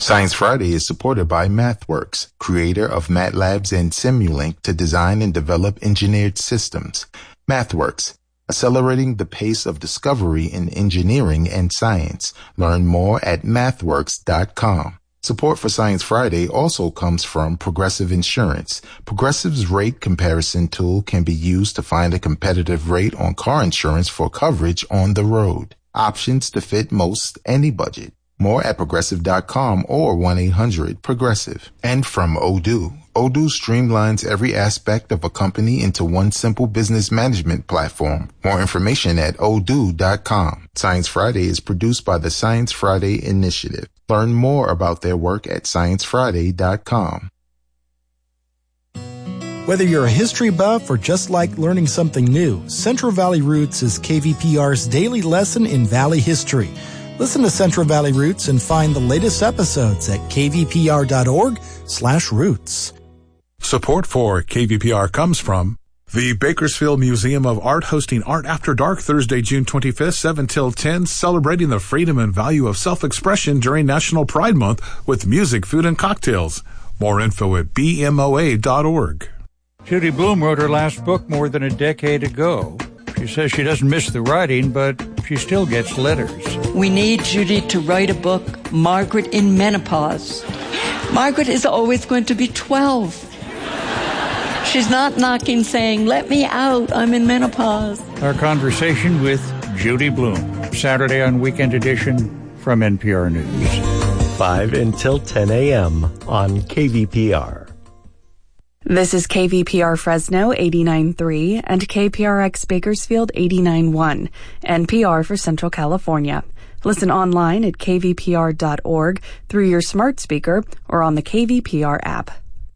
Science Friday is supported by MathWorks, creator of MATLabs and Simulink to design and develop engineered systems. MathWorks, accelerating the pace of discovery in engineering and science. Learn more at mathworks.com. Support for Science Friday also comes from Progressive Insurance. Progressive's rate comparison tool can be used to find a competitive rate on car insurance for coverage on the road. Options to fit most any budget. More at progressive.com or 1-800-PROGRESSIVE. And from Odoo. Odoo streamlines every aspect of a company into one simple business management platform. More information at odoo.com. Science Friday is produced by the Science Friday Initiative. Learn more about their work at sciencefriday.com. Whether you're a history buff or just like learning something new, Central Valley Roots is KVPR's daily lesson in Valley history. Listen to Central Valley Roots and find the latest episodes at kvpr.org/roots. Support for KVPR comes from the Bakersfield Museum of Art, hosting Art After Dark Thursday, June 25th, 7 till 10, celebrating the freedom and value of self-expression during National Pride Month with music, food, and cocktails. More info at bmoa.org. Judy Blume wrote her last book more than a decade ago. She says she doesn't miss the writing, but she still gets letters. We need Judy to write a book, Margaret in Menopause. Margaret is always going to be 12. She's not knocking saying, let me out, I'm in menopause. Our conversation with Judy Blume, Saturday on Weekend Edition from NPR News. 5 until 10 a.m. on KVPR. This is KVPR Fresno 89.3 and KPRX Bakersfield 89.1, NPR for Central California. Listen online at kvpr.org through your smart speaker or on the KVPR app.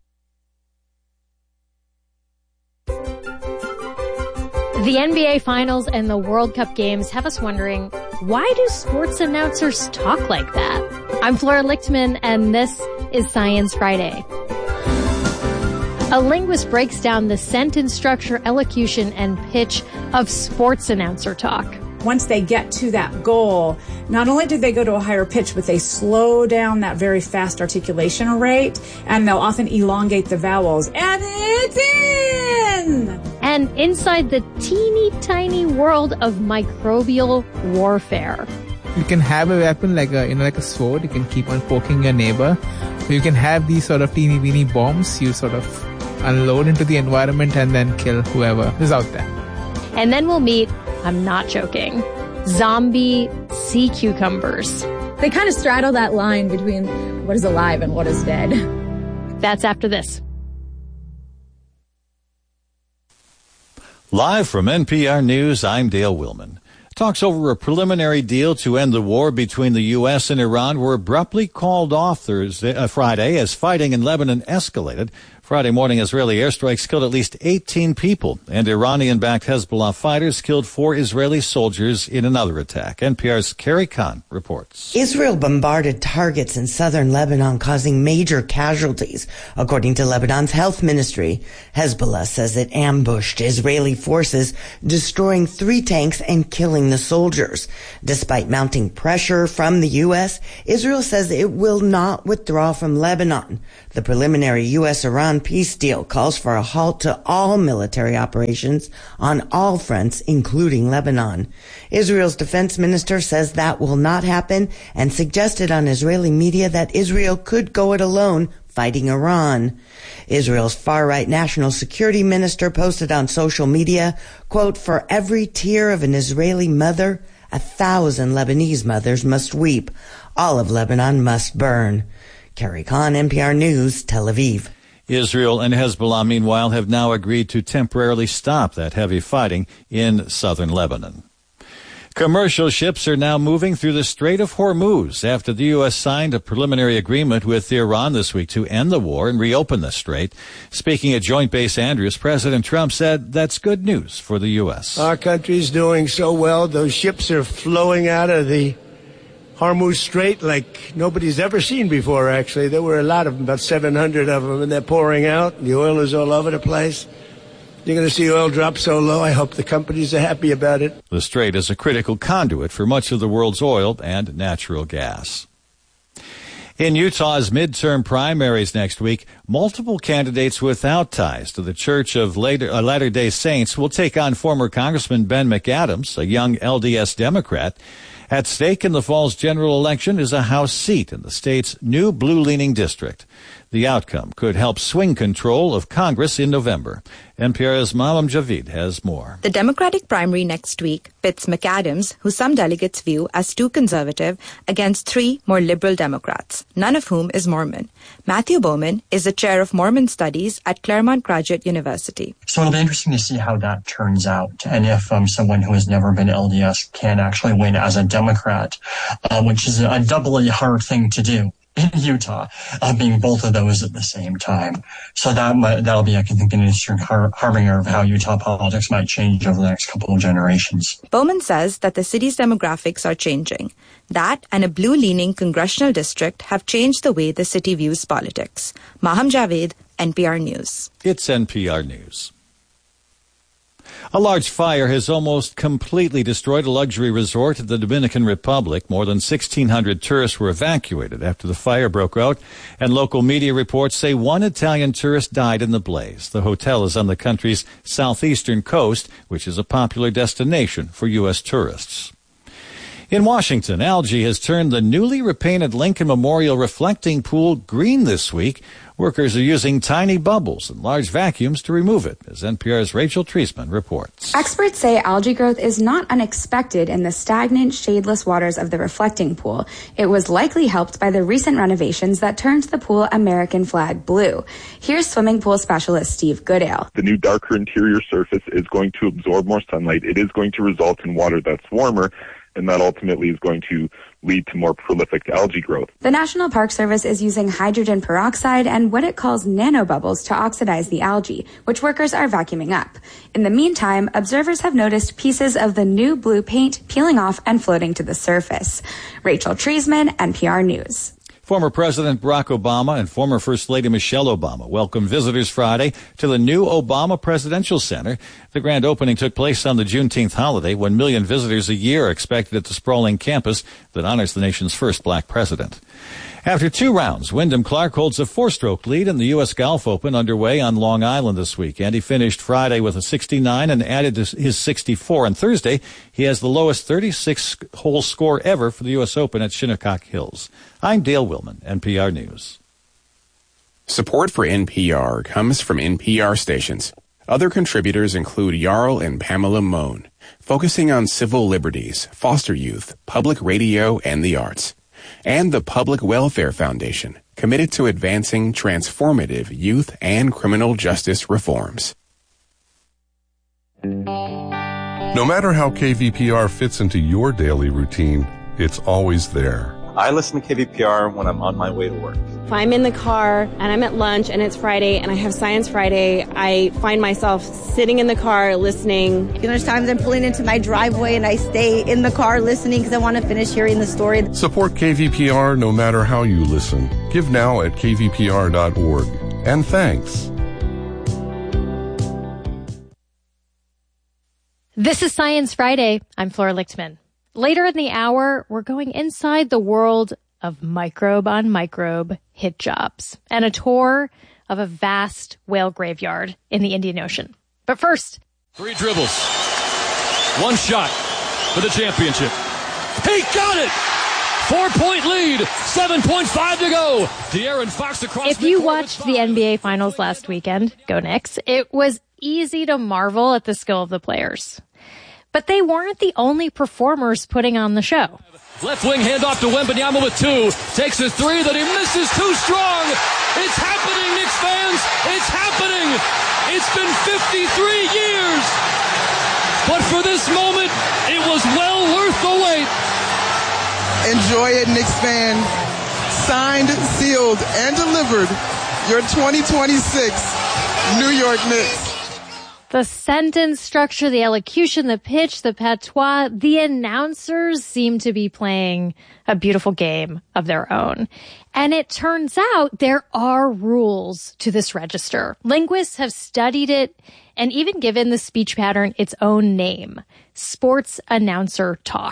The NBA Finals and the World Cup games have us wondering, why do sports announcers talk like that? I'm Flora Lichtman, and this is Science Friday. A linguist breaks down the sentence structure, elocution, and pitch of sports announcer talk. Once they get to that goal, not only do they go to a higher pitch, but they slow down that very fast articulation rate, and they'll often elongate the vowels. And it's in! And inside the teeny tiny world of microbial warfare. You can have a weapon like a sword. You can keep on poking your neighbor. You can have these sort of teeny weeny bombs. You sort of unload into the environment and then kill whoever is out there. And then we'll meet, I'm not joking, zombie sea cucumbers. They kind of straddle that line between what is alive and what is dead. That's after this. Live from NPR News, I'm Dale Willman. Talks over a preliminary deal to end the war between the U.S. and Iran were abruptly called off Friday as fighting in Lebanon escalated. Friday morning, Israeli airstrikes killed at least 18 people, and Iranian-backed Hezbollah fighters killed 4 Israeli soldiers in another attack. NPR's Carrie Kahn reports. Israel bombarded targets in southern Lebanon, causing major casualties, according to Lebanon's health ministry. Hezbollah says it ambushed Israeli forces, destroying 3 tanks and killing the soldiers. Despite mounting pressure from the U.S., Israel says it will not withdraw from Lebanon. The preliminary U.S.-Iran peace deal calls for a halt to all military operations on all fronts, including Lebanon. Israel's defense minister says that will not happen and suggested on Israeli media that Israel could go it alone fighting Iran. Israel's far-right national security minister posted on social media, quote, "For every tear of an Israeli mother, 1,000 Lebanese mothers must weep. All of Lebanon must burn." Carrie Kahn, NPR News, Tel Aviv. Israel and Hezbollah, meanwhile, have now agreed to temporarily stop that heavy fighting in southern Lebanon. Commercial ships are now moving through the Strait of Hormuz after the U.S. signed a preliminary agreement with Iran this week to end the war and reopen the strait. Speaking at Joint Base Andrews, President Trump said that's good news for the U.S. Our country's doing so well. Those ships are flowing out of the Hormuz Strait like nobody's ever seen before, actually. There were a lot of them, about 700 of them, and they're pouring out. The oil is all over the place. You're going to see oil drop so low, I hope the companies are happy about it. The strait is a critical conduit for much of the world's oil and natural gas. In Utah's midterm primaries next week, multiple candidates without ties to the Church of Latter-day Saints will take on former Congressman Ben McAdams, a young LDS Democrat. At stake in the fall's general election is a House seat in the state's new blue-leaning district. The outcome could help swing control of Congress in November. NPR's Malam Javid has more. The Democratic primary next week pits McAdams, who some delegates view as too conservative, against three more liberal Democrats, none of whom is Mormon. Matthew Bowman is the chair of Mormon Studies at Claremont Graduate University. So it'll be interesting to see how that turns out, and if someone who has never been LDS can actually win as a Democrat, which is a doubly hard thing to do in Utah, being both of those at the same time. So that'll be, I think, an interesting harbinger of how Utah politics might change over the next couple of generations. Bowman says that the city's demographics are changing. That and a blue-leaning congressional district have changed the way the city views politics. Maham Javed, NPR News. It's NPR News. A large fire has almost completely destroyed a luxury resort in the Dominican Republic. More than 1,600 tourists were evacuated after the fire broke out, and local media reports say one Italian tourist died in the blaze. The hotel is on the country's southeastern coast, which is a popular destination for U.S. tourists. In Washington, algae has turned the newly repainted Lincoln Memorial reflecting pool green this week. Workers are using tiny bubbles and large vacuums to remove it, as NPR's Rachel Treisman reports. Experts say algae growth is not unexpected in the stagnant, shadeless waters of the reflecting pool. It was likely helped by the recent renovations that turned the pool American flag blue. Here's swimming pool specialist Steve Goodale. The new darker interior surface is going to absorb more sunlight. It is going to result in water that's warmer, and that ultimately is going to lead to more prolific algae growth. The National Park Service is using hydrogen peroxide and what it calls nanobubbles to oxidize the algae, which workers are vacuuming up. In the meantime, observers have noticed pieces of the new blue paint peeling off and floating to the surface. Rachel Treisman, NPR News. Former President Barack Obama and former First Lady Michelle Obama welcomed visitors Friday to the new Obama Presidential Center. The grand opening took place on the Juneteenth holiday, 1 million visitors a year are expected at the sprawling campus that honors the nation's first black president. After 2 rounds, Wyndham Clark holds a 4-stroke lead in the U.S. Golf Open underway on Long Island this weekend. He finished Friday with a 69 and added his 64. On Thursday, he has the lowest 36-hole score ever for the U.S. Open at Shinnecock Hills. I'm Dale Willman, NPR News. Support for NPR comes from NPR stations. Other contributors include Jarl and Pamela Mohn, focusing on civil liberties, foster youth, public radio, and the arts. And the Public Welfare Foundation, committed to advancing transformative youth and criminal justice reforms. No matter how KVPR fits into your daily routine, it's always there. I listen to KVPR when I'm on my way to work. If I'm in the car and I'm at lunch and it's Friday and I have Science Friday, I find myself sitting in the car listening. There's times I'm pulling into my driveway and I stay in the car listening because I want to finish hearing the story. Support KVPR no matter how you listen. Give now at kvpr.org. And thanks. This is Science Friday. I'm Flora Lichtman. Later in the hour, we're going inside the world of microbe on microbe hit jobs and a tour of a vast whale graveyard in the Indian Ocean. But first, 3 dribbles, 1 shot for the championship. He got it! 4-point lead, 7.5 to go. De'Aaron Fox across. If you watched the NBA Finals last weekend, go Knicks, it was easy to marvel at the skill of the players. But they weren't the only performers putting on the show. Left wing handoff to Wembanyama with 2. Takes a 3 that he misses too strong. It's happening, Knicks fans. It's happening. It's been 53 years. But for this moment, it was well worth the wait. Enjoy it, Knicks fans. Signed, sealed, and delivered. Your 2026 New York Knicks. The sentence structure, the elocution, the pitch, the patois, the announcers seem to be playing a beautiful game of their own. And it turns out there are rules to this register. Linguists have studied it and even given the speech pattern its own name, sports announcer talk.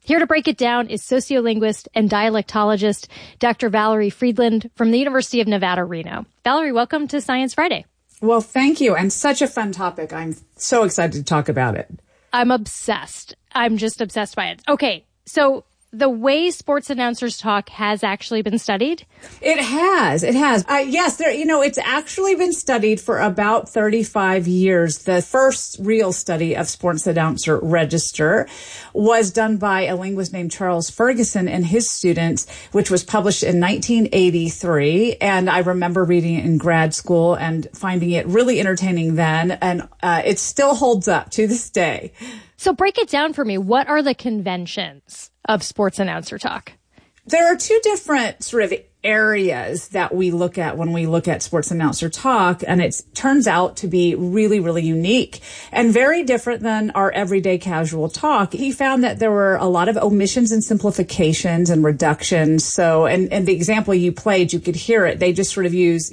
Here to break it down is sociolinguist and dialectologist Dr. Valerie Friedland from the University of Nevada, Reno. Valerie, welcome to Science Friday. Well, thank you. And such a fun topic. I'm so excited to talk about it. I'm obsessed. I'm just obsessed by it. Okay, so the way sports announcers talk has actually been studied? It has. Yes, it's actually been studied for about 35 years. The first real study of sports announcer register was done by a linguist named Charles Ferguson and his students, which was published in 1983. And I remember reading it in grad school and finding it really entertaining then. And it still holds up to this day. So break it down for me. What are the conventions of sports announcer talk? There are two different sort of areas that we look at when we look at sports announcer talk, and it turns out to be really, really unique and very different than our everyday casual talk. He found that there were a lot of omissions and simplifications and reductions. So, and the example you played, you could hear it. They just sort of use,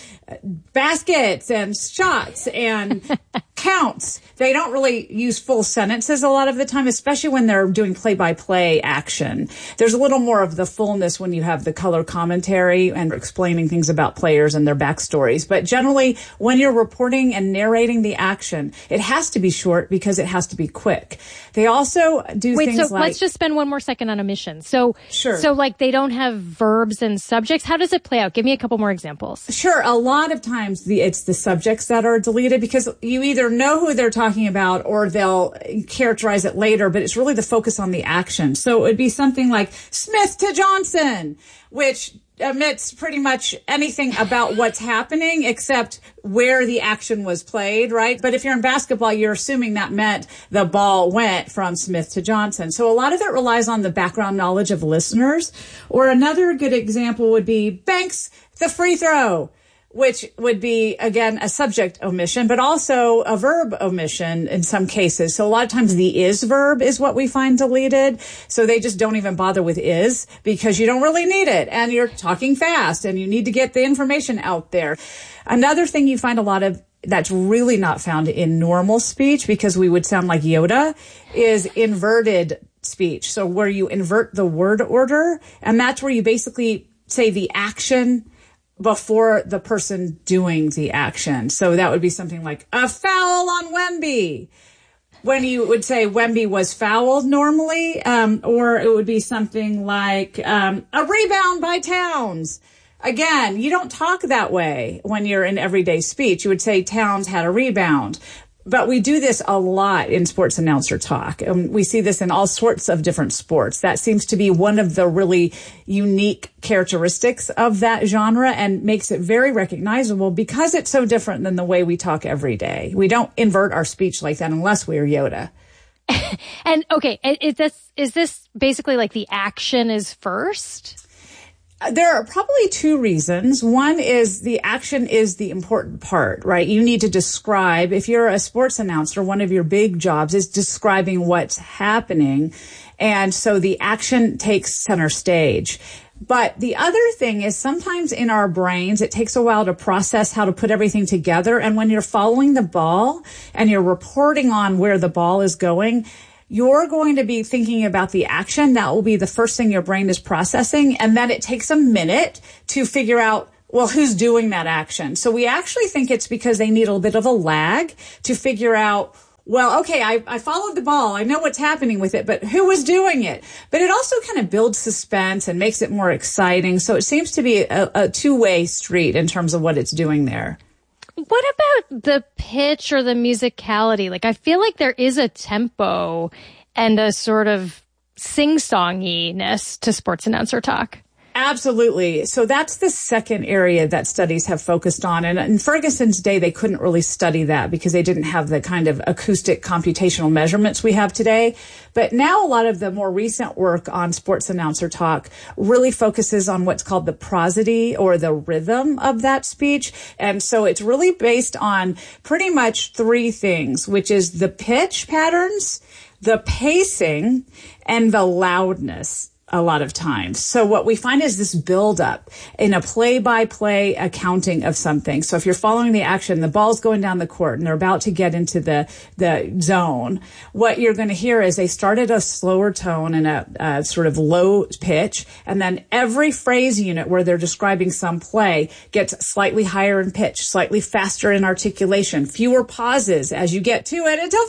baskets and shots and counts. They don't really use full sentences a lot of the time, especially when they're doing play-by-play action. There's a little more of the fullness when you have the color commentary and explaining things about players and their backstories. But generally, when you're reporting and narrating the action, it has to be short because it has to be quick. They also do things like... let's just spend one more second on omissions. So, sure. So like they don't have verbs and subjects. How does it play out? Give me a couple more examples. Sure. A lot of times it's the subjects that are deleted because you either know who they're talking about or they'll characterize it later, but it's really the focus on the action. So it would be something like Smith to Johnson, which omits pretty much anything about what's happening except where the action was played, right? But if you're in basketball, you're assuming that meant the ball went from Smith to Johnson. So a lot of it relies on the background knowledge of listeners. Or another good example would be Banks the free throw, which would be, again, a subject omission, but also a verb omission in some cases. So a lot of times the is verb is what we find deleted. So they just don't even bother with is because you don't really need it. And you're talking fast and you need to get the information out there. Another thing you find a lot of that's really not found in normal speech because we would sound like Yoda is inverted speech. So where you invert the word order, and that's where you basically say the action before the person doing the action. So that would be something like a foul on Wemby. When you would say Wemby was fouled normally, or it would be something like a rebound by Towns. Again, you don't talk that way when you're in everyday speech. You would say Towns had a rebound. But we do this a lot in sports announcer talk. We see this in all sorts of different sports. That seems to be one of the really unique characteristics of that genre and makes it very recognizable because it's so different than the way we talk every day. We don't invert our speech like that unless we are Yoda. And okay, is this basically like the action is first? There are probably two reasons. One is the action is the important part, right? You need to describe, if you're a sports announcer, one of your big jobs is describing what's happening. And so the action takes center stage. But the other thing is sometimes in our brains, it takes a while to process how to put everything together. And when you're following the ball and you're reporting on where the ball is going, you're going to be thinking about the action. That will be the first thing your brain is processing. And then it takes a minute to figure out, well, who's doing that action? So we actually think it's because they need a little bit of a lag to figure out, well, okay, I followed the ball. I know what's happening with it, but who was doing it? But it also kind of builds suspense and makes it more exciting. So it seems to be a two-way street in terms of what it's doing there. What about the pitch or the musicality? Like, I feel like there is a tempo and a sort of sing-songiness to sports announcer talk. Absolutely. So that's the second area that studies have focused on. And in Ferguson's day, they couldn't really study that because they didn't have the kind of acoustic computational measurements we have today. But now a lot of the more recent work on sports announcer talk really focuses on what's called the prosody or the rhythm of that speech. And so it's really based on pretty much three things, which is the pitch patterns, the pacing, and the loudness. a lot of times. So what we find is this buildup in a play-by-play accounting of something. So if you're following the action, the ball's going down the court and they're about to get into the zone, what you're going to hear is they start at a slower tone and a sort of low pitch, and then every phrase unit where they're describing some play gets slightly higher in pitch, slightly faster in articulation, fewer pauses as you get to it until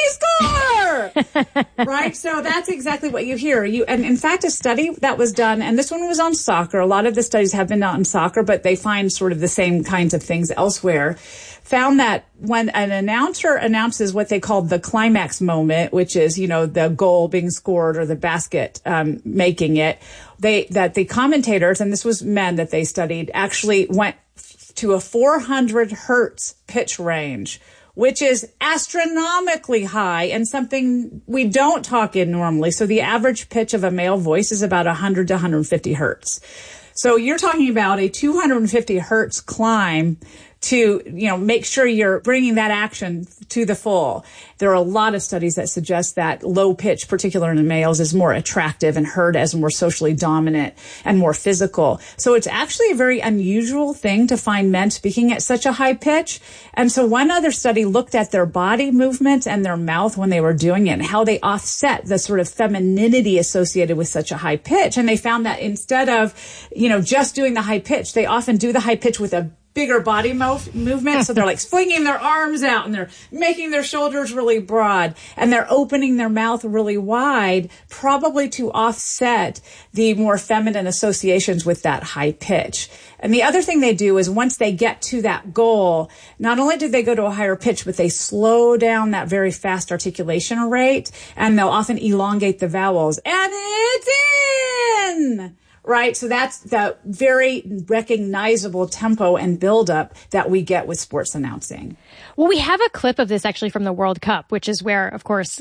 finally you score! Right? So that's exactly what you hear. And in fact, a study that was done, and this one was on soccer. A lot of the studies have been on soccer, but they find sort of the same kinds of things elsewhere. Found that when an announcer announces what they call the climax moment, which is, the goal being scored or the basket making it, that the commentators, and this was men that they studied, actually went to a 400 hertz pitch range, which is astronomically high and something we don't talk in normally. So the average pitch of a male voice is about 100 to 150 hertz. So you're talking about a 250 hertz climb to, make sure you're bringing that action to the full. There are a lot of studies that suggest that low pitch, particularly in males, is more attractive and heard as more socially dominant and more physical. So it's actually a very unusual thing to find men speaking at such a high pitch. And so one other study looked at their body movements and their mouth when they were doing it and how they offset the sort of femininity associated with such a high pitch. And they found that instead of, just doing the high pitch, they often do the high pitch with a bigger body movement. So they're like flinging their arms out and they're making their shoulders really broad and they're opening their mouth really wide, probably to offset the more feminine associations with that high pitch. And the other thing they do is once they get to that goal, not only do they go to a higher pitch, but they slow down that very fast articulation rate and they'll often elongate the vowels. And it's in! Right? So that's the very recognizable tempo and buildup that we get with sports announcing. Well, we have a clip of this actually from the World Cup, which is where, of course,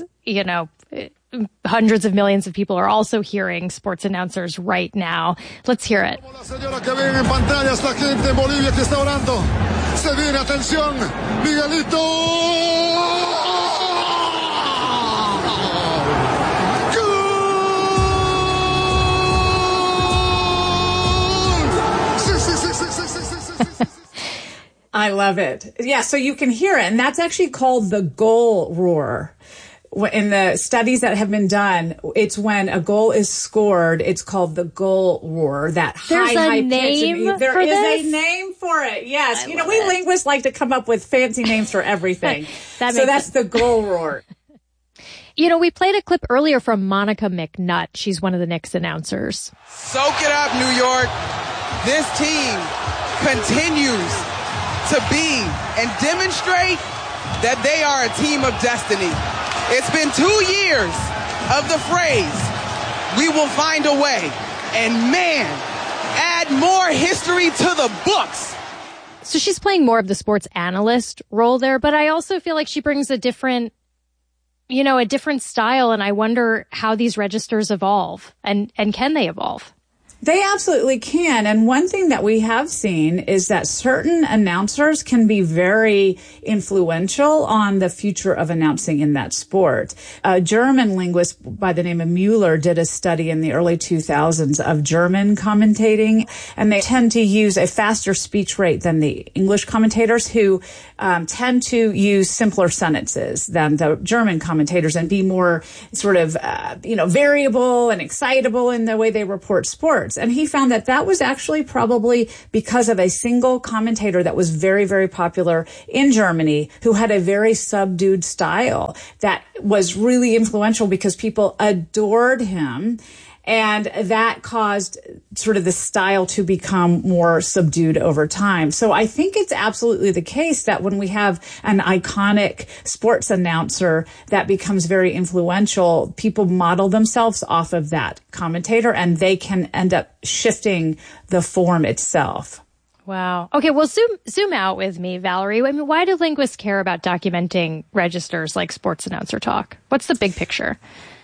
hundreds of millions of people are also hearing sports announcers right now. Let's hear it. I love it. Yeah, so you can hear it. And that's actually called the goal roar. In the studies that have been done, it's when a goal is scored, it's called the goal roar, that high pitch. There is a name for it. Yes. We linguists like to come up with fancy names for everything. That's the goal roar. We played a clip earlier from Monica McNutt. She's one of the Knicks announcers. Soak it up, New York. This team continues to be and demonstrate that they are a team of destiny. It's been 2 years of the phrase, we will find a way. And man, add more history to the books. So she's playing more of the sports analyst role there, but I also feel like she brings a different style. And I wonder how these registers evolve and can they evolve? They absolutely can. And one thing that we have seen is that certain announcers can be very influential on the future of announcing in that sport. A German linguist by the name of Mueller did a study in the early 2000s of German commentating, and they tend to use a faster speech rate than the English commentators who tend to use simpler sentences than the German commentators and be more sort of, variable and excitable in the way they report sports. And he found that was actually probably because of a single commentator that was very, very popular in Germany who had a very subdued style that was really influential because people adored him. And that caused sort of the style to become more subdued over time. So I think it's absolutely the case that when we have an iconic sports announcer that becomes very influential, people model themselves off of that commentator and they can end up shifting the form itself. Wow. Okay, well, zoom out with me, Valerie. I mean, why do linguists care about documenting registers like sports announcer talk? What's the big picture?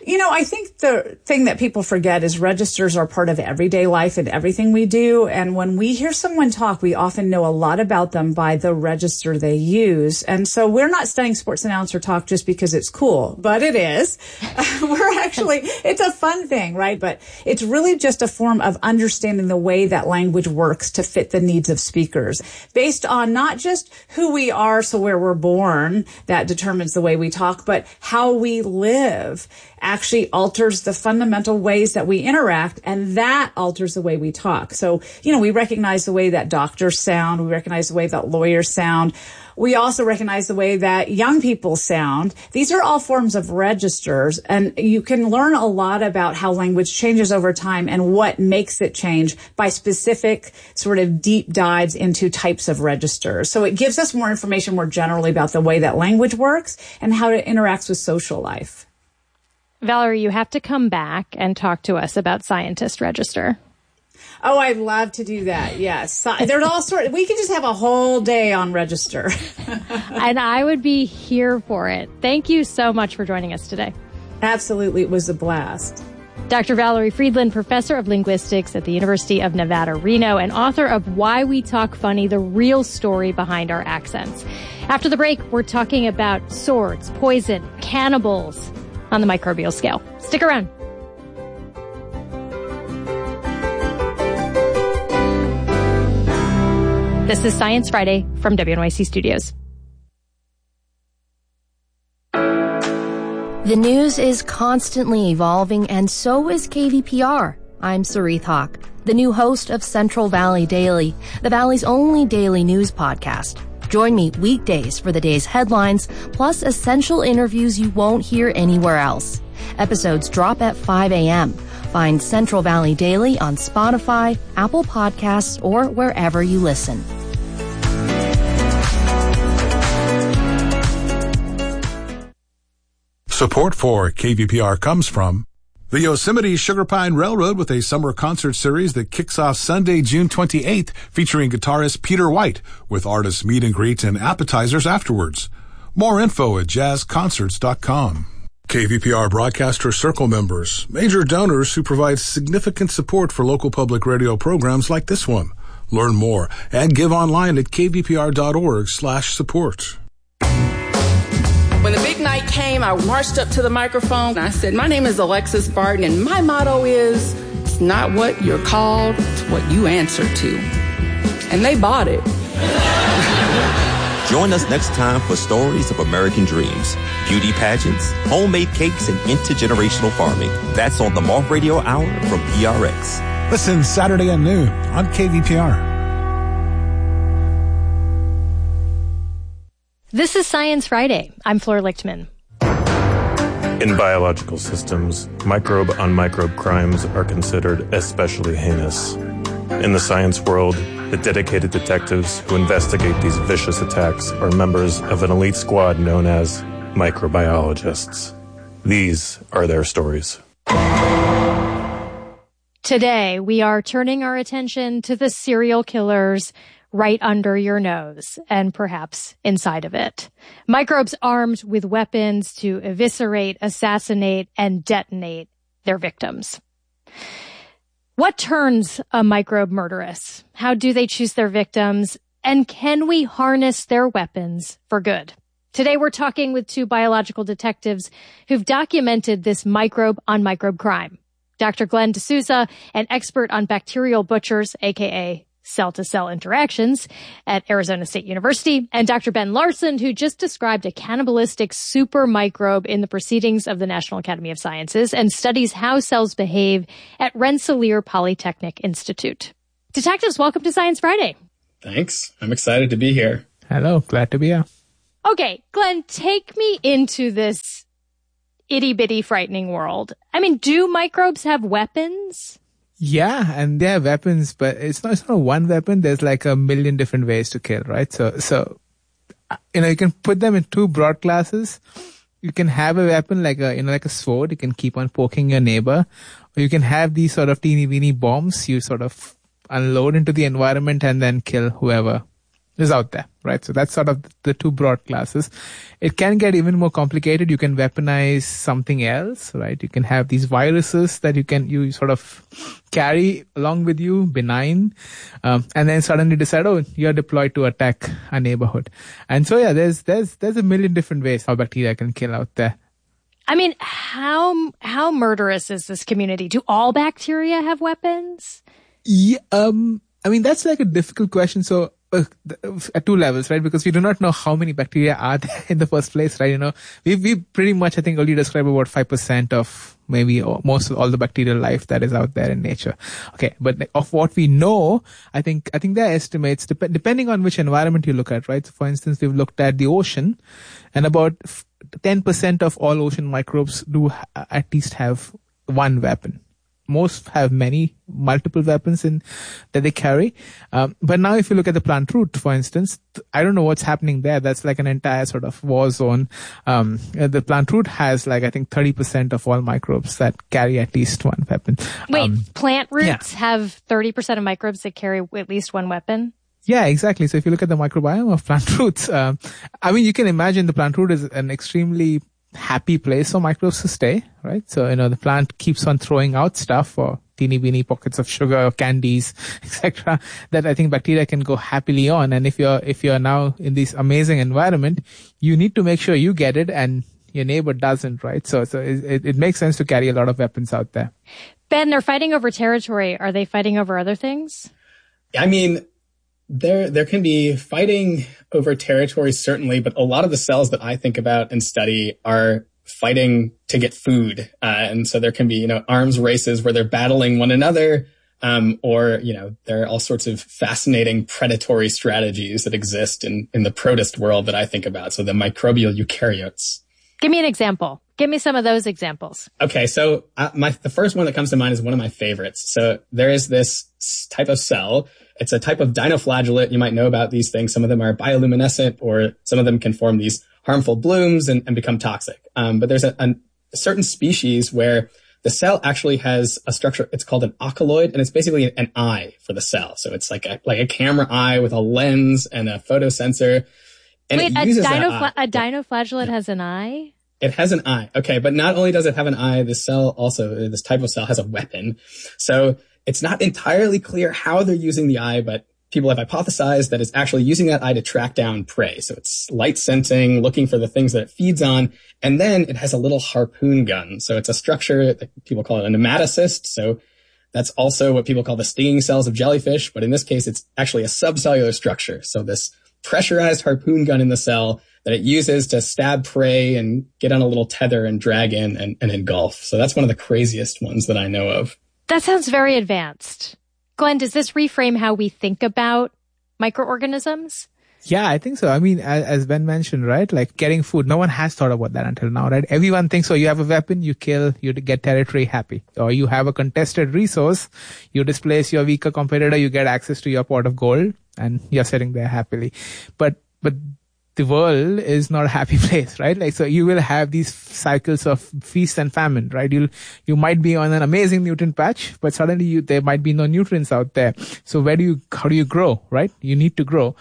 I think the thing that people forget is registers are part of everyday life and everything we do. And when we hear someone talk, we often know a lot about them by the register they use. And so we're not studying sports announcer talk just because it's cool, but it is. It's a fun thing, right? But it's really just a form of understanding the way that language works to fit the needs of speakers based on not just who we are, so where we're born, that determines the way we talk, but how we live actually alters the fundamental ways that we interact, and that alters the way we talk. So, we recognize the way that doctors sound. We recognize the way that lawyers sound. We also recognize the way that young people sound. These are all forms of registers, and you can learn a lot about how language changes over time and what makes it change by specific sort of deep dives into types of registers. So it gives us more information more generally about the way that language works and how it interacts with social life. Valerie, you have to come back and talk to us about Scientist Register. Oh, I'd love to do that. Yes. There's all sorts. We could just have a whole day on Register. And I would be here for it. Thank you so much for joining us today. Absolutely. It was a blast. Dr. Valerie Friedland, professor of linguistics at the University of Nevada, Reno, and author of Why We Talk Funny, the real story behind our accents. After the break, we're talking about swords, poison, cannibals on the microbial scale. Stick around. This is Science Friday from WNYC Studios. The news is constantly evolving, and so is KVPR. I'm Sarith Hawk, the new host of Central Valley Daily, the Valley's only daily news podcast. Join me weekdays for the day's headlines, plus essential interviews you won't hear anywhere else. Episodes drop at 5 a.m. Find Central Valley Daily on Spotify, Apple Podcasts, or wherever you listen. Support for KVPR comes from the Yosemite Sugar Pine Railroad with a summer concert series that kicks off Sunday, June 28th, featuring guitarist Peter White, with artists meet and greet and appetizers afterwards. More info at jazzconcerts.com. KVPR Broadcaster Circle members, major donors who provide significant support for local public radio programs like this one. Learn more and give online at kvpr.org/support. When the big night came, I marched up to the microphone and I said, my name is Alexis Barton, and my motto is, it's not what you're called, it's what you answer to. And they bought it. Join us next time for stories of American dreams, beauty pageants, homemade cakes, and intergenerational farming. That's on the Moth Radio Hour from PRX. Listen Saturday at noon on KVPR. This is Science Friday. I'm Flora Lichtman. In biological systems, microbe-on-microbe crimes are considered especially heinous. In the science world, the dedicated detectives who investigate these vicious attacks are members of an elite squad known as microbiologists. These are their stories. Today, we are turning our attention to the serial killers right under your nose and perhaps inside of it. Microbes armed with weapons to eviscerate, assassinate, and detonate their victims. What turns a microbe murderous? How do they choose their victims? And can we harness their weapons for good? Today, we're talking with two biological detectives who've documented this microbe-on-microbe crime. Dr. Glenn D'Souza, an expert on bacterial butchers, aka cell-to-cell interactions at Arizona State University, and Dr. Ben Larson, who just described a cannibalistic super microbe in the Proceedings of the National Academy of Sciences and studies how cells behave at Rensselaer Polytechnic Institute. Detectives, welcome to Science Friday. Thanks. I'm excited to be here. Hello. Glad to be here. Okay, Glenn, take me into this itty-bitty frightening world. I mean, do microbes have weapons? Yeah, and they have weapons, but it's not one weapon. There's like a million different ways to kill, right? So you can put them in two broad classes. You can have a weapon like a sword. You can keep on poking your neighbor, or you can have these sort of teeny weeny bombs you sort of unload into the environment and then kill whoever is out there, right? So that's sort of the two broad classes. It can get even more complicated. You can weaponize something else, right? You can have these viruses that you sort of carry along with you, benign, and then suddenly decide, oh, you're deployed to attack a neighborhood. And so, yeah, there's a million different ways how bacteria can kill out there. I mean, how murderous is this community? Do all bacteria have weapons? Yeah, I mean, that's like a difficult question. So, at two levels, right? Because we do not know how many bacteria are there in the first place, right? You know, we pretty much, I think, only describe about 5% of maybe most of all the bacterial life that is out there in nature. Okay. But of what we know, I think there are estimates depending on which environment you look at, right? So for instance, we've looked at the ocean, and about 10% of all ocean microbes do at least have one weapon. Most have multiple weapons that they carry. But now if you look at the plant root, for instance, I don't know what's happening there. That's like an entire sort of war zone. The plant root has I think 30% of all microbes that carry at least one weapon. Wait, plant roots have 30% of microbes that carry at least one weapon? Yeah, exactly. So if you look at the microbiome of plant roots, I mean, you can imagine the plant root is an extremely happy place for microbes to stay, right? So, you know, the plant keeps on throwing out stuff or teeny weeny pockets of sugar or candies, etc., that I think bacteria can go happily on. And if you're now in this amazing environment, you need to make sure you get it and your neighbor doesn't, right? So it makes sense to carry a lot of weapons out there. Ben, they're fighting over territory. Are they fighting over other things? I mean, there can be fighting over territory, certainly, but a lot of the cells that I think about and study are fighting to get food. And so there can be, arms races where they're battling one another, or, there are all sorts of fascinating predatory strategies that exist in the protist world that I think about. So the microbial eukaryotes. Give me an example. Give me some of those examples. Okay, so the first one that comes to mind is one of my favorites. So there is this type of cell. It's a type of dinoflagellate. You might know about these things. Some of them are bioluminescent, or some of them can form these harmful blooms and become toxic. But there's a certain species where the cell actually has a structure. It's called an oculoid, and it's basically an eye for the cell. So it's like a camera eye with a lens and a photosensor. And wait, it uses a dinoflagellate has an eye? It has an eye. Okay, but not only does it have an eye, this type of cell has a weapon. So it's not entirely clear how they're using the eye, but people have hypothesized that it's actually using that eye to track down prey. So it's light sensing, looking for the things that it feeds on. And then it has a little harpoon gun. So it's a structure that people call it a nematocyst. So that's also what people call the stinging cells of jellyfish. But in this case, it's actually a subcellular structure. So this pressurized harpoon gun in the cell that it uses to stab prey and get on a little tether and drag in and engulf. So that's one of the craziest ones that I know of. That sounds very advanced. Glenn, does this reframe how we think about microorganisms? Yeah, I think so. I mean, as Ben mentioned, right? Like getting food. No one has thought about that until now, right? Everyone thinks, you have a weapon, you kill, you get territory, happy. Or you have a contested resource, you displace your weaker competitor, you get access to your pot of gold, and you're sitting there happily. But the world is not a happy place, right? Like, so you will have these cycles of feast and famine, right? You might be on an amazing nutrient patch, but suddenly there might be no nutrients out there. So how do you grow, right? You need to grow.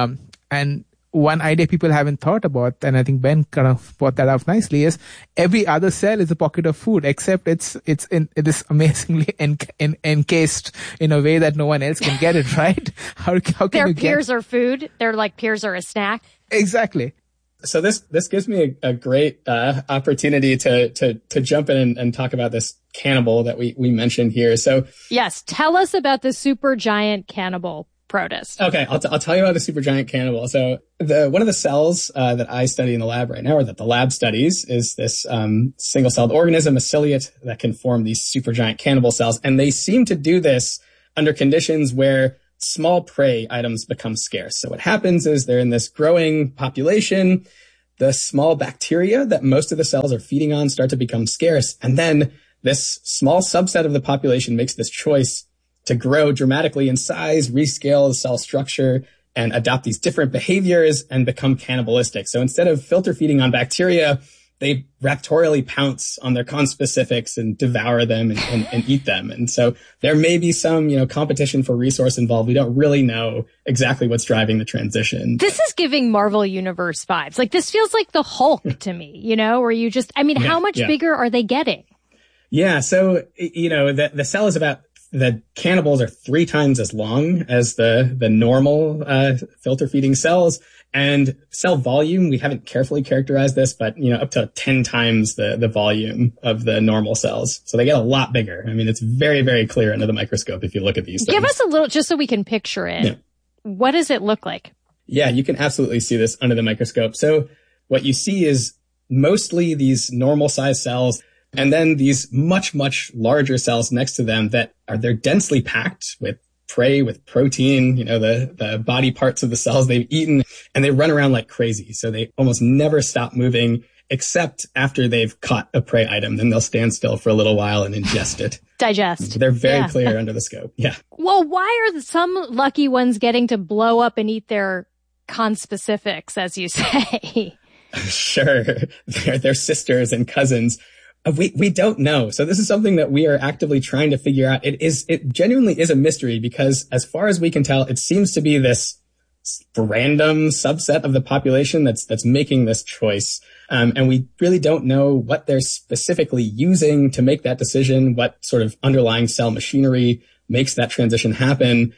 And one idea people haven't thought about, and I think Ben kind of brought that up nicely, is every other cell is a pocket of food, except it's in this amazingly encased in a way that no one else can get it, right? How can their you peers are food? They're like peers are a snack? Exactly. So this gives me a great opportunity to jump in and talk about this cannibal that we mentioned here. So yes, tell us about the supergiant cannibal protist. Okay, I'll tell you about the supergiant cannibal. So one of the cells that I study in the lab right now, or that the lab studies, is this single-celled organism, a ciliate, that can form these supergiant cannibal cells, and they seem to do this under conditions where small prey items become scarce. So what happens is they're in this growing population. The small bacteria that most of the cells are feeding on start to become scarce. And then this small subset of the population makes this choice to grow dramatically in size, rescale the cell structure, and adopt these different behaviors and become cannibalistic. So instead of filter feeding on bacteria, they raptorially pounce on their conspecifics and devour them and eat them. And so there may be some, competition for resource involved. We don't really know exactly what's driving the transition. This is giving Marvel Universe vibes. Like, this feels like the Hulk to me, where you just, how much bigger are they getting? Yeah. So, the cell is the cannibals are 3 times as long as the normal, filter feeding cells. And cell volume, we haven't carefully characterized this, but, up to 10 times the volume of the normal cells. So they get a lot bigger. I mean, it's very, very clear under the microscope if you look at these things. Give us a little, just so we can picture it. Yeah. What does it look like? Yeah, you can absolutely see this under the microscope. So what you see is mostly these normal size cells, and then these much, much larger cells next to them they're densely packed with prey, with protein, the body parts of the cells they've eaten, and they run around like crazy. So they almost never stop moving, except after they've caught a prey item. Then they'll stand still for a little while and ingest it. Digest. They're very clear under the scope. Yeah. Well, why are some lucky ones getting to blow up and eat their conspecifics, as you say? Sure. They're sisters and cousins. We don't know. So this is something that we are actively trying to figure out. It genuinely is a mystery, because as far as we can tell, it seems to be this random subset of the population that's making this choice. And we really don't know what they're specifically using to make that decision, what sort of underlying cell machinery makes that transition happen.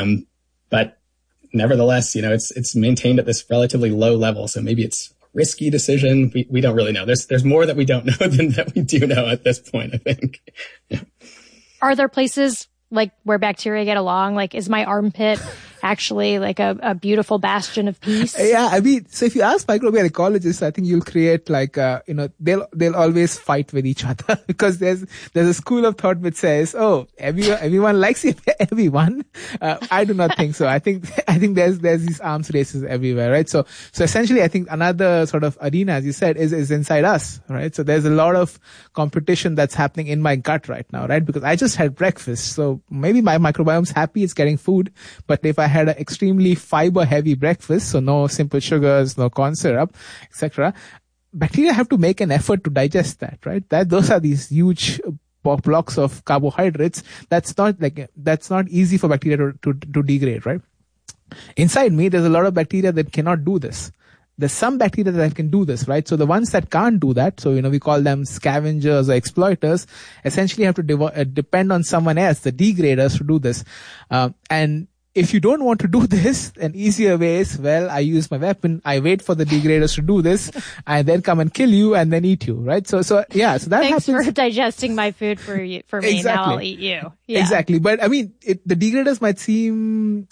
But nevertheless, it's maintained at this relatively low level. So maybe it's risky decision. We don't really know. There's more that we don't know than that we do know at this point, I think. Yeah. Are there places like where bacteria get along? Like, is my armpit actually like a beautiful bastion of peace? Yeah, I mean, so if you ask microbial ecologists, I think you'll create like, they'll always fight with each other because there's a school of thought which says, oh, everyone likes everyone. I do not think so. I think there's these arms races everywhere, right? So essentially, I think another sort of arena, as you said, is inside us, right? So there's a lot of competition that's happening in my gut right now, right? Because I just had breakfast. So maybe my microbiome's happy it's getting food, but if I had an extremely fiber-heavy breakfast, so no simple sugars, no corn syrup, etc., bacteria have to make an effort to digest that, right? Those are these huge blocks of carbohydrates. That's not easy for bacteria to degrade, right? Inside me, there's a lot of bacteria that cannot do this. There's some bacteria that can do this, right? So the ones that can't do that, so, we call them scavengers or exploiters, essentially have to depend on someone else, the degraders, to do this. And if you don't want to do this, an easier way is, I use my weapon, I wait for the degraders to do this, I then come and kill you and then eat you, right? So that Thanks happens. Thanks for digesting my food for me. Exactly. Now I'll eat you. Yeah. Exactly. But I mean, the degraders might seem,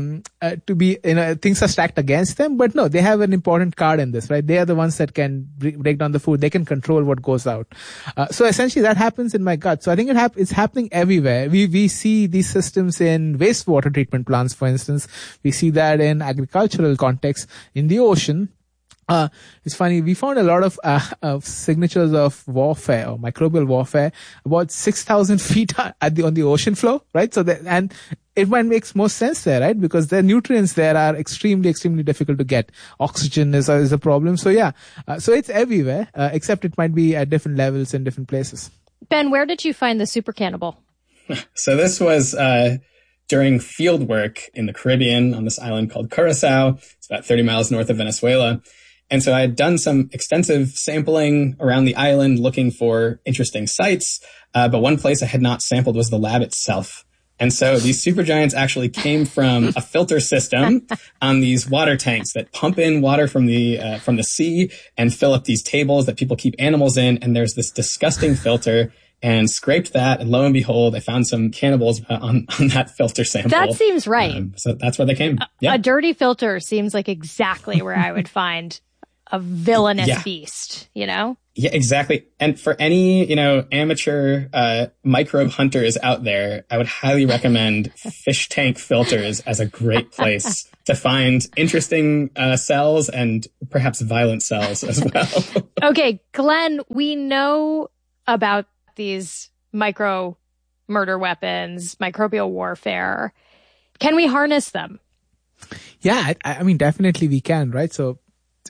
to be, things are stacked against them, but no, they have an important card in this, right? They are the ones that can break down the food. They can control what goes out. So essentially that happens in my gut. So I think it's happening everywhere. We see these systems in wastewater treatment plants, for instance. We see that in agricultural context, in the ocean. It's funny, we found a lot of signatures of warfare or microbial warfare about 6,000 feet on the ocean floor, right? So and it might make more sense there, right? Because the nutrients there are extremely, extremely difficult to get. Oxygen is a problem. So yeah, so it's everywhere, except it might be at different levels in different places. Ben, where did you find the super cannibal? So this was, during field work in the Caribbean on this island called Curacao. It's about 30 miles north of Venezuela. And so I had done some extensive sampling around the island looking for interesting sites. But one place I had not sampled was the lab itself. And so these supergiants actually came from a filter system on these water tanks that pump in water from the sea and fill up these tables that people keep animals in. And there's this disgusting filter, and scraped that. And lo and behold, I found some cannibals on that filter sample. That seems right. So that's where they came. Yeah. A dirty filter seems like exactly where I would find a villainous beast, Yeah, exactly. And for any, amateur microbe hunters out there, I would highly recommend fish tank filters as a great place to find interesting cells and perhaps violent cells as well. Okay, Glenn, we know about these micro murder weapons, microbial warfare. Can we harness them? Yeah, I mean, definitely we can, right? So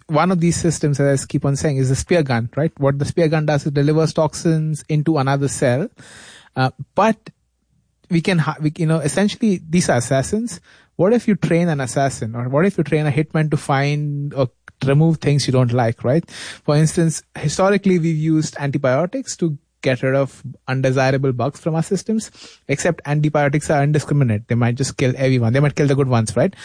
one of these systems, as I keep on saying, is the spear gun, right? What the spear gun does is delivers toxins into another cell. But we can, essentially these are assassins. What if you train an assassin, or what if you train a hitman to find or remove things you don't like, right? For instance, historically we've used antibiotics to get rid of undesirable bugs from our systems, except antibiotics are indiscriminate. They might just kill everyone. They might kill the good ones, right?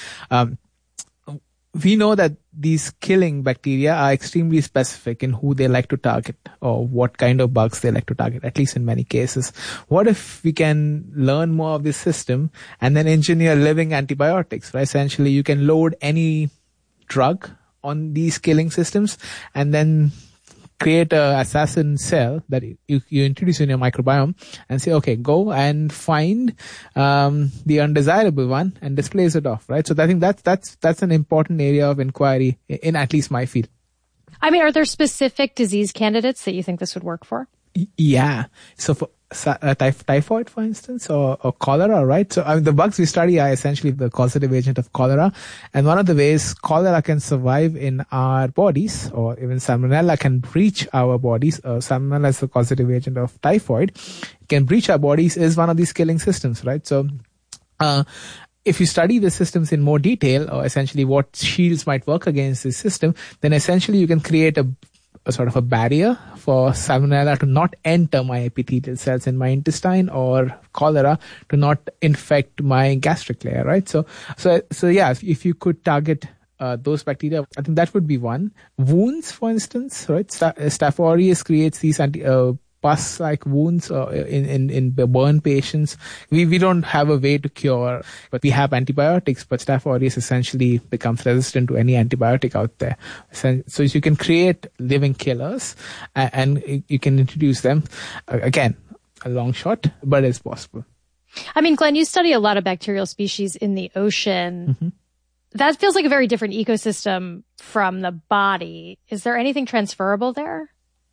We know that these killing bacteria are extremely specific in who they like to target or what kind of bugs they like to target, at least in many cases. What if we can learn more of this system and then engineer living antibiotics, right? Essentially, you can load any drug on these killing systems and then create a assassin cell that you introduce in your microbiome and say, okay, go and find the undesirable one and displace it off, right? So I think that's an important area of inquiry in at least my field. I mean, are there specific disease candidates that you think this would work for? Yeah. So for typhoid, for instance, or cholera, right? So the bugs we study are essentially the causative agent of cholera. And one of the ways cholera can survive in our bodies, or even salmonella can breach our bodies, salmonella is the causative agent of typhoid, can breach our bodies, is one of these killing systems, right? So, if you study the systems in more detail, or essentially what shields might work against this system, then essentially you can create a sort of a barrier for salmonella to not enter my epithelial cells in my intestine, or cholera to not infect my gastric layer, right? So yeah, if you could target those bacteria, I think that would be one. Wounds, for instance, right? Staph aureus creates these pus-like wounds in burn patients. We don't have a way to cure, but we have antibiotics, but Staph aureus essentially becomes resistant to any antibiotic out there. So you can create living killers and you can introduce them. Again, a long shot, but it's possible. I mean, Glenn, you study a lot of bacterial species in the ocean. Mm-hmm. That feels like a very different ecosystem from the body. Is there anything transferable there?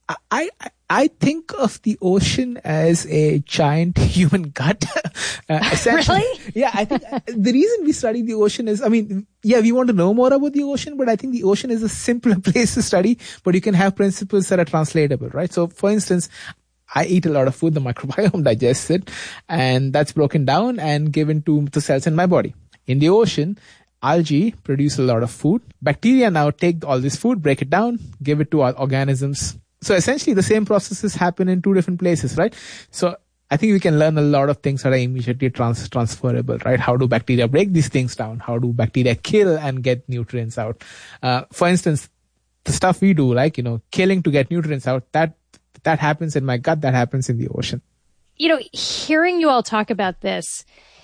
I think of the ocean as a giant human gut. Really? Yeah, I think the reason we study the ocean is, we want to know more about the ocean, but I think the ocean is a simpler place to study, but you can have principles that are translatable, right? So, for instance, I eat a lot of food, the microbiome digests it, and that's broken down and given to the cells in my body. In the ocean, algae produce a lot of food. Bacteria now take all this food, break it down, give it to our organisms. So essentially the same processes happen in two different places, right? So I think we can learn a lot of things that are immediately transferable, right? How do bacteria break these things down? How do bacteria kill and get nutrients out? For instance, the stuff we do, like, killing to get nutrients out, that happens in my gut, that happens in the ocean. Hearing you all talk about this,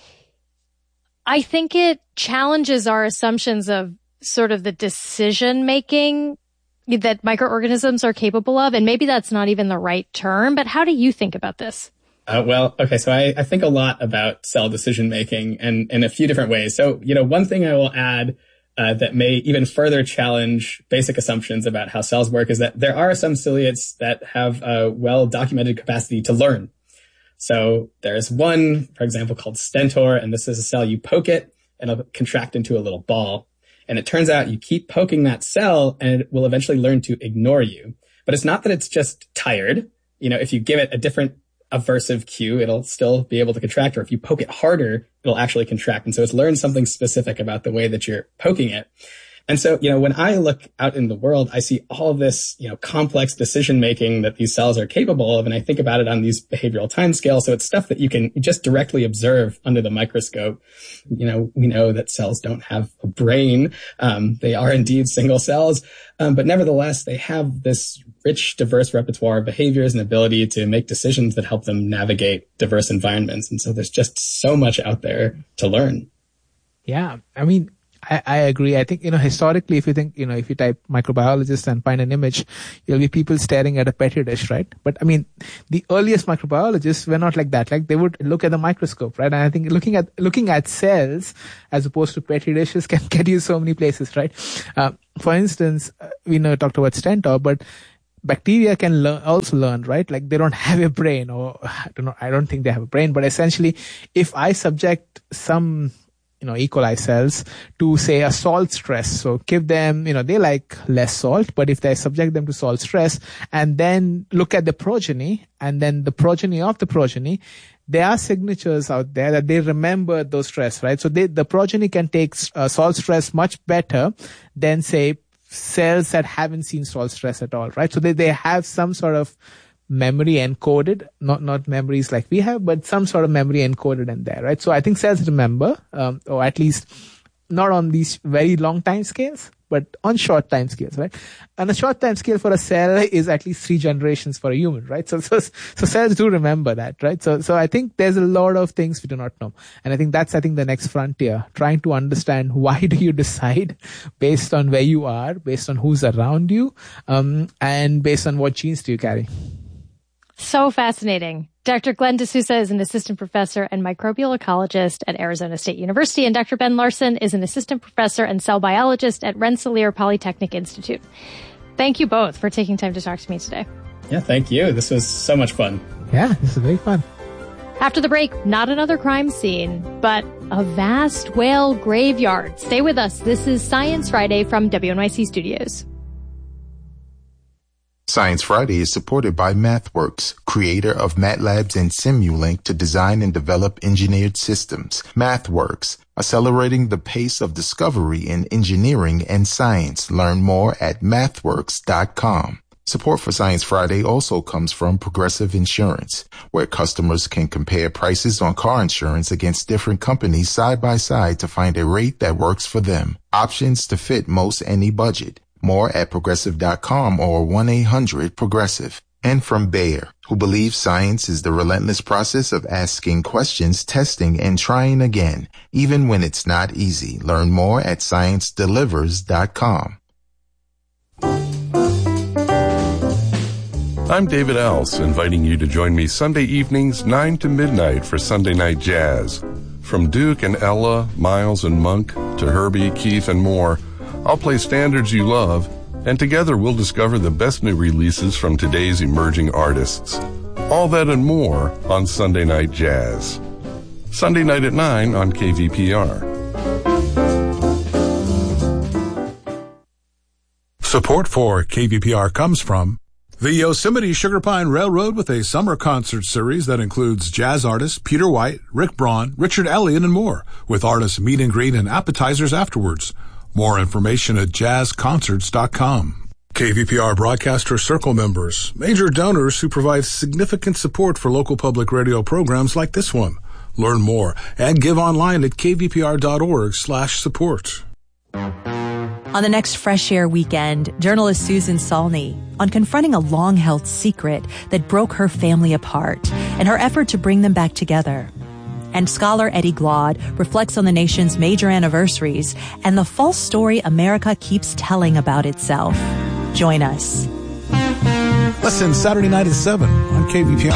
I think it challenges our assumptions of sort of the decision making that microorganisms are capable of. And maybe that's not even the right term, but how do you think about this? So I think a lot about cell decision making and in a few different ways. So, one thing I will add that may even further challenge basic assumptions about how cells work is that there are some ciliates that have a well-documented capacity to learn. So there's one, for example, called stentor, and this is a cell, you poke it and it'll contract into a little ball. And it turns out you keep poking that cell and it will eventually learn to ignore you. But it's not that it's just tired. If you give it a different aversive cue, it'll still be able to contract. Or if you poke it harder, it'll actually contract. And so it's learned something specific about the way that you're poking it. And so, when I look out in the world, I see all of this, complex decision making that these cells are capable of. And I think about it on these behavioral timescales. So it's stuff that you can just directly observe under the microscope. We know that cells don't have a brain. They are indeed single cells. But nevertheless, they have this rich, diverse repertoire of behaviors and ability to make decisions that help them navigate diverse environments. And so there's just so much out there to learn. Yeah. I agree. I think, historically, if you think, if you type microbiologist and find an image, you'll be people staring at a petri dish, right? But the earliest microbiologists were not like that. Like they would look at the microscope, right? And I think looking at cells as opposed to petri dishes can get you so many places, right? For instance, we talked about stentor, but bacteria can also learn, right? Like they don't have a brain, or I don't think they have a brain, but essentially if I subject some E. coli cells to, say, a salt stress. So give them, they like less salt, but if they subject them to salt stress and then look at the progeny and then the progeny of the progeny, there are signatures out there that they remember those stress, right? So the progeny can take salt stress much better than, say, cells that haven't seen salt stress at all, right? So they have some sort of memory encoded, not memories like we have, but some sort of memory encoded in there, right? So I think cells remember, or at least not on these very long time scales, but on short time scales, right? And a short time scale for a cell is at least 3 generations for a human, right? So cells do remember that, right? So I think there's a lot of things we do not know. And I think that's the next frontier, trying to understand why do you decide based on where you are, based on who's around you, and based on what genes do you carry. So fascinating. Dr. Glenn D'Souza is an assistant professor and microbial ecologist at Arizona State University, and Dr. Ben Larson is an assistant professor and cell biologist at Rensselaer Polytechnic Institute. Thank you both for taking time to talk to me today. Yeah, thank you. This was so much fun. Yeah, this is very fun. After the break, not another crime scene, but a vast whale graveyard. Stay with us. This is Science Friday from WNYC Studios. Science Friday is supported by MathWorks, creator of MATLabs and Simulink to design and develop engineered systems. MathWorks, accelerating the pace of discovery in engineering and science. Learn more at mathworks.com. Support for Science Friday also comes from Progressive Insurance, where customers can compare prices on car insurance against different companies side by side to find a rate that works for them. Options to fit most any budget. More at Progressive.com or 1-800-PROGRESSIVE. And from Bayer, who believes science is the relentless process of asking questions, testing, and trying again, even when it's not easy. Learn more at ScienceDelivers.com. I'm David Else, inviting you to join me Sunday evenings 9 to midnight for Sunday Night Jazz. From Duke and Ella, Miles and Monk, to Herbie, Keith, and more, I'll play standards you love, and together we'll discover the best new releases from today's emerging artists. All that and more on Sunday Night Jazz. Sunday night at 9 on KVPR. Support for KVPR comes from the Yosemite Sugar Pine Railroad with a summer concert series that includes jazz artists Peter White, Rick Braun, Richard Elliott, and more, with artists meet and greet and appetizers afterwards. More information at jazzconcerts.com. KVPR Broadcaster Circle members, major donors who provide significant support for local public radio programs like this one. Learn more and give online at kvpr.org/support. On the next Fresh Air weekend, journalist Susan Salney on confronting a long-held secret that broke her family apart and her effort to bring them back together. And scholar Eddie Glaude reflects on the nation's major anniversaries and the false story America keeps telling about itself. Join us. Listen Saturday night at 7 on KVPR.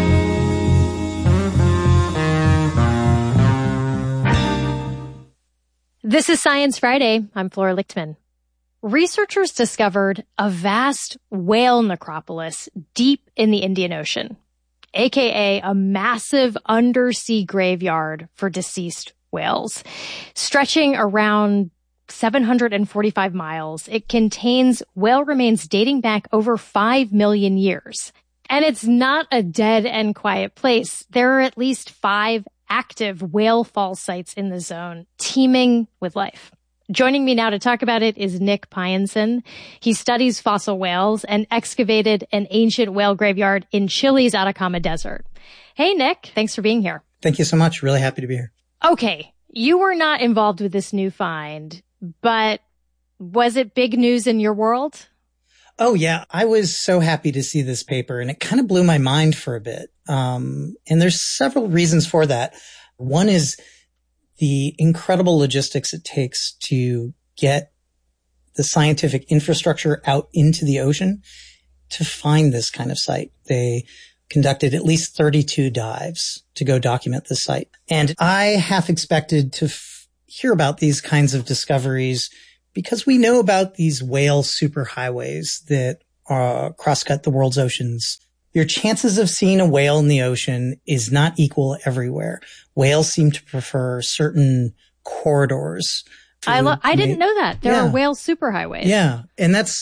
This is Science Friday. I'm Flora Lichtman. Researchers discovered a vast whale necropolis deep in the Indian Ocean, aka a massive undersea graveyard for deceased whales. Stretching around 745 miles, it contains whale remains dating back over 5 million years. And it's not a dead and quiet place. There are at least 5 active whale fall sites in the zone, teeming with life. Joining me now to talk about it is Nick Pyenson. He studies fossil whales and excavated an ancient whale graveyard in Chile's Atacama Desert. Hey, Nick. Thanks for being here. Thank you so much. Really happy to be here. Okay. You were not involved with this new find, but was it big news in your world? Oh, yeah. I was so happy to see this paper, and it kind of blew my mind for a bit. And there's several reasons for that. One is the incredible logistics it takes to get the scientific infrastructure out into the ocean to find this kind of site. They conducted at least 32 dives to go document the site. And I half expected to hear about these kinds of discoveries because we know about these whale superhighways that cross-cut the world's oceans. Your chances of seeing a whale in the ocean is not equal everywhere. Whales seem to prefer certain corridors. I didn't know that. There are whale superhighways. Yeah. And that's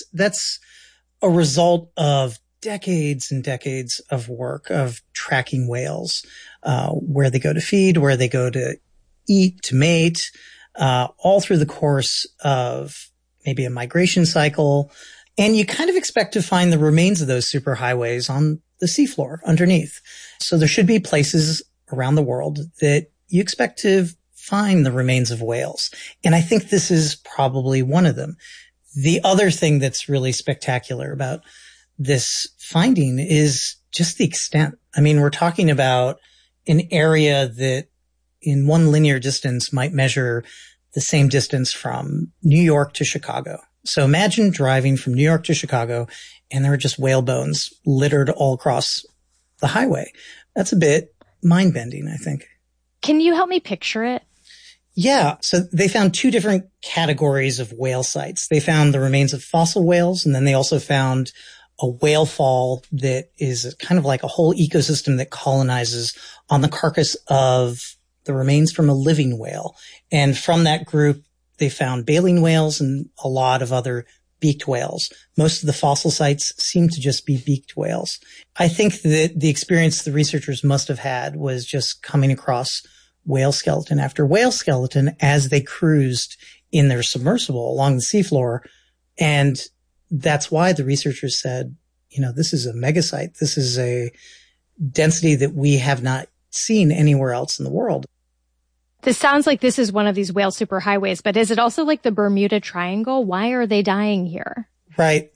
a result of decades and decades of work of tracking whales, where they go to feed, where they go to eat, to mate, all through the course of maybe a migration cycle. And you kind of expect to find the remains of those superhighways on the seafloor underneath. So there should be places around the world that you expect to find the remains of whales. And I think this is probably one of them. The other thing that's really spectacular about this finding is just the extent. I mean, we're talking about an area that in one linear distance might measure the same distance from New York to Chicago. So imagine driving from New York to Chicago and there are just whale bones littered all across the highway. That's a bit mind-bending, I think. Can you help me picture it? Yeah. So they found two different categories of whale sites. They found the remains of fossil whales, and then they also found a whale fall that is kind of like a whole ecosystem that colonizes on the carcass of the remains from a living whale. And from that group, they found baleen whales and a lot of other beaked whales. Most of the fossil sites seem to just be beaked whales. I think that the experience the researchers must have had was just coming across whale skeleton after whale skeleton as they cruised in their submersible along the seafloor. And that's why the researchers said, you know, this is a megasite. This is a density that we have not seen anywhere else in the world. This sounds like this is one of these whale superhighways, but is it also like the Bermuda Triangle? Why are they dying here? Right.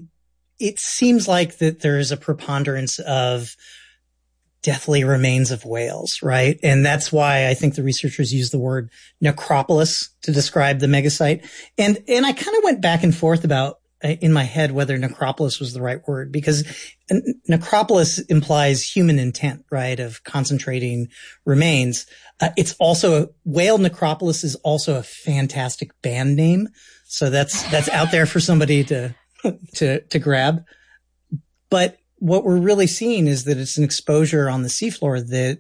It seems like that there is a preponderance of deathly remains of whales, right? And that's why I think the researchers use the word necropolis to describe the megasite. And I kind of went back and forth about in my head whether necropolis was the right word, because necropolis implies human intent, right? Of concentrating remains. It's also whale necropolis is also a fantastic band name. So that's out there for somebody to grab. But what we're really seeing is that it's an exposure on the seafloor that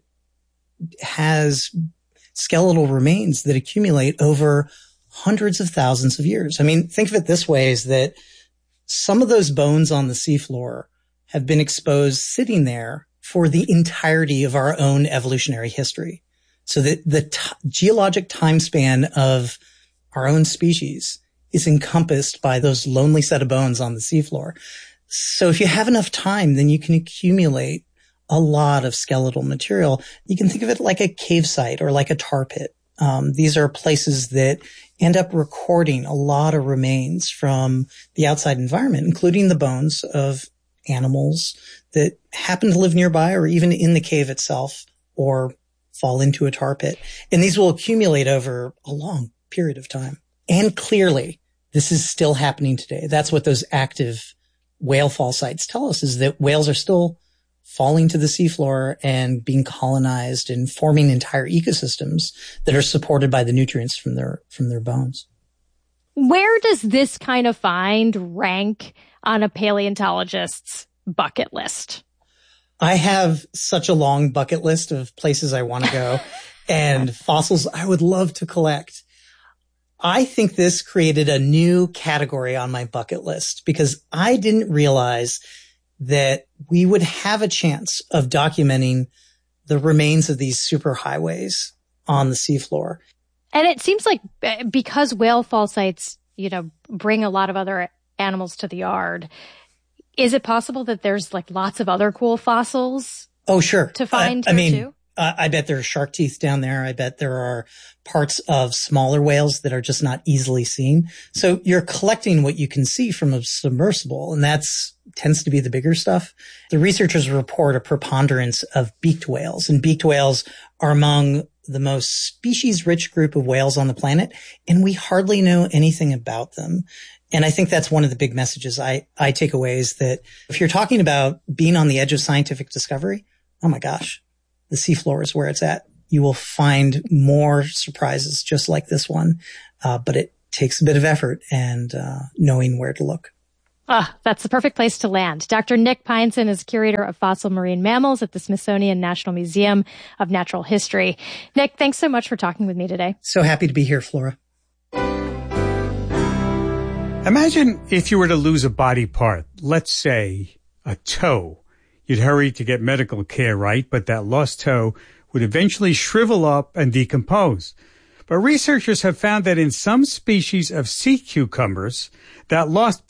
has skeletal remains that accumulate over hundreds of thousands of years. I mean, think of it this way, is that some of those bones on the seafloor have been exposed sitting there for the entirety of our own evolutionary history. So that the geologic time span of our own species is encompassed by those lonely set of bones on the seafloor. So if you have enough time, then you can accumulate a lot of skeletal material. You can think of it like a cave site or like a tar pit. These are places that end up recording a lot of remains from the outside environment, including the bones of animals that happen to live nearby or even in the cave itself or fall into a tar pit. And these will accumulate over a long period of time. And clearly, this is still happening today. That's what those active whale fall sites tell us, is that whales are still falling to the seafloor and being colonized and forming entire ecosystems that are supported by the nutrients from their bones. Where does this kind of find rank on a paleontologist's bucket list? I have such a long bucket list of places I want to go and fossils I would love to collect. I think this created a new category on my bucket list because I didn't realize that we would have a chance of documenting the remains of these superhighways on the seafloor. And it seems like because whale fall sites, bring a lot of other animals to the yard, is it possible that there's like lots of other cool fossils? Oh, sure. To find too? I bet there are shark teeth down there. I bet there are parts of smaller whales that are just not easily seen. So you're collecting what you can see from a submersible, and that's tends to be the bigger stuff. The researchers report a preponderance of beaked whales, and beaked whales are among the most species-rich group of whales on the planet, and we hardly know anything about them. And I think that's one of the big messages I take away, is that if you're talking about being on the edge of scientific discovery, oh my gosh, the seafloor is where it's at. You will find more surprises just like this one, but it takes a bit of effort and knowing where to look. That's the perfect place to land. Dr. Nick Pineson is curator of fossil marine mammals at the Smithsonian National Museum of Natural History. Nick, thanks so much for talking with me today. So happy to be here, Flora. Imagine if you were to lose a body part, let's say a toe. You'd hurry to get medical care, right? But that lost toe would eventually shrivel up and decompose. But researchers have found that in some species of sea cucumbers, that lost